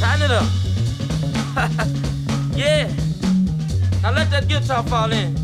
Tighten it up. Yeah. Now let that guitar fall in.